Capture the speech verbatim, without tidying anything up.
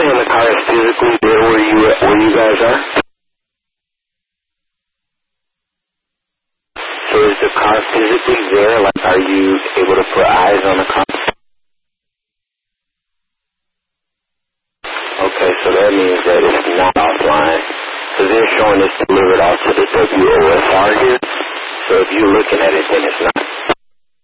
saying the car is physically there where you where you guys are? So is the car physically there? Like, are you able to put eyes on the car? Okay, so that means that it's not offline. So they're showing it's delivered off to the W O S R here. So if you're looking at it, then it's not